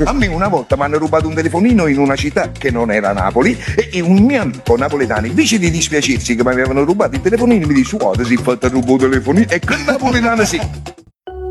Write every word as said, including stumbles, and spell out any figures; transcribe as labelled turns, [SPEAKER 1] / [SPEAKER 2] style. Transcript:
[SPEAKER 1] A me una volta mi hanno rubato un telefonino in una città che non era Napoli e, e un mio amico napoletano, invece di dispiacersi che mi avevano rubato il telefonino, mi dice: guarda, si è fatto rubare il telefonino, e che napoletano sì.